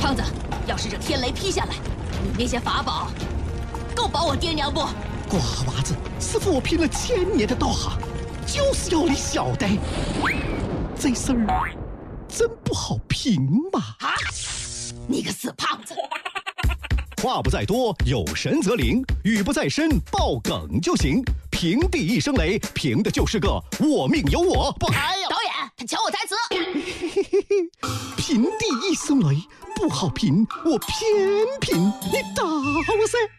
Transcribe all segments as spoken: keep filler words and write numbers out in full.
胖子，要是这天雷劈下来，你那些法宝够保我爹娘不？ 瓜娃子，师傅我拼了千年的道行，就是要你晓得，这事儿真不好评嘛！ 啊！你个死胖子！ 话不在多，有神则灵；语不在深，爆梗就行。平地一声雷，凭的就是个我命由我不。 哎呦，导演，他抢我台词。 平地一声雷不好评，我偏评，你打我噻！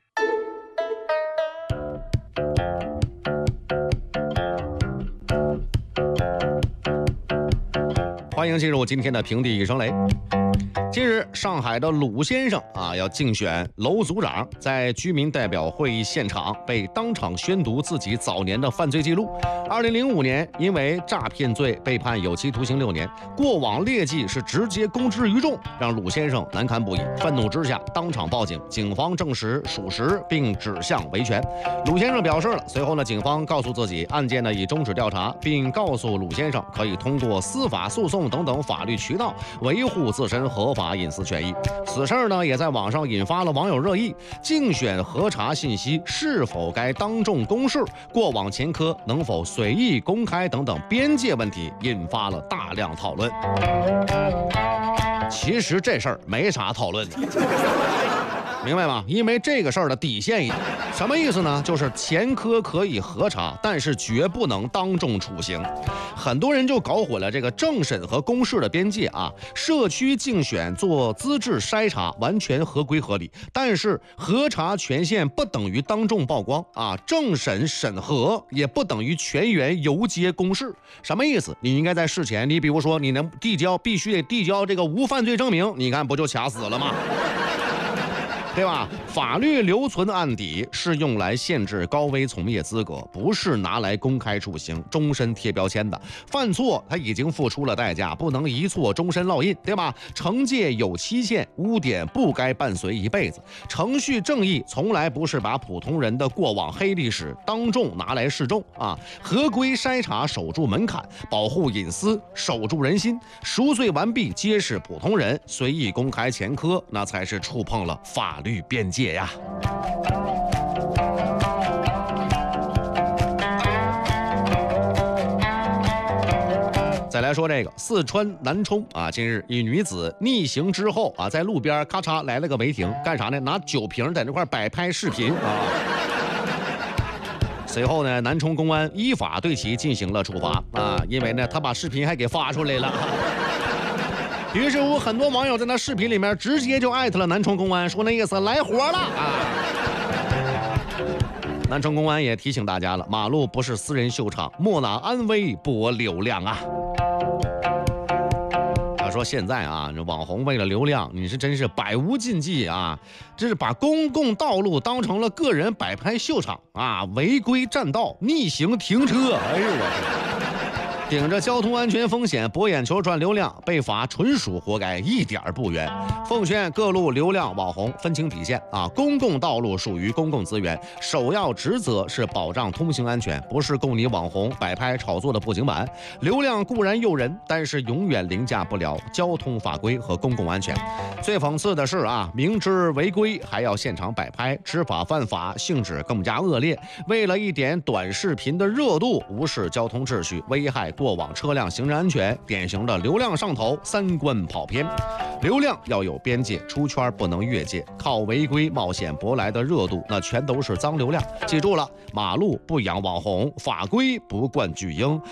欢迎进入今天的平地一声雷。近日，上海的鲁先生啊要竞选楼组长，在居民代表会议现场被当场宣读自己早年的犯罪记录。二零零五年因为诈骗罪被判有期徒刑六年，过往劣迹是直接公之于众，让鲁先生难堪不已。愤怒之下，当场报警，警方证实属实，并指向维权。鲁先生表示了，随后呢，警方告诉自己案件呢已终止调查，并告诉鲁先生可以通过司法诉讼等等法律渠道维护自身合法隐私权益。此事呢，也在网上引发了网友热议：竞选核查信息是否该当众公示？过往前科能否随意公开？等等边界问题引发了大量讨论。其实这事儿没啥讨论的。明白吗？因为这个事儿的底线一，什么意思呢？就是前科可以核查，但是绝不能当众处刑。很多人就搞混了这个政审和公示的边界啊。社区竞选做资质筛查完全合规合理，但是核查权限不等于当众曝光啊。政审审核也不等于全员游街公示。什么意思？你应该在事前，你比如说你能递交，必须得递交这个无犯罪证明，你看不就卡死了吗？对吧？法律留存案底是用来限制高危从业资格，不是拿来公开处刑、终身贴标签的。犯错他已经付出了代价，不能一错终身烙印，对吧？惩戒有期限，污点不该伴随一辈子。程序正义从来不是把普通人的过往黑历史当众拿来示众啊！合规筛查，守住门槛，保护隐私，守住人心。赎罪完毕，皆是普通人，随意公开前科，那才是触碰了法律边界呀。再来说这个四川南充啊，近日一女子逆行之后啊，在路边咔嚓来了个违停，干啥呢？拿酒瓶在那块摆拍视频啊。随后呢，南充公安依法对其进行了处罚啊，因为呢，他把视频还给发出来了。于是乎，很多网友在那视频里面直接就艾特了南充公安，说那意思来活了啊。南充公安也提醒大家了，马路不是私人秀场，莫拿安危博流量啊。他说现在啊，这网红为了流量，你是真是百无禁忌啊！这是把公共道路当成了个人摆拍秀场啊，违规占道、逆行停车，哎呦我天！顶着交通安全风险博眼球赚流量，被罚纯属活该，一点不冤。奉劝各路流量网红分清底线啊！公共道路属于公共资源，首要职责是保障通行安全，不是供你网红摆拍炒作的布景板。流量固然诱人，但是永远凌驾不了交通法规和公共安全。最讽刺的是啊，明知违规还要现场摆拍，知法犯法，性质更加恶劣。为了一点短视频的热度，无视交通秩序，危害过往车辆行人安全，典型的流量上头，三观跑偏。流量要有边界，出圈不能越界，靠违规冒险博来的热度，那全都是脏流量。记住了，马路不养网红，法规不灌巨婴，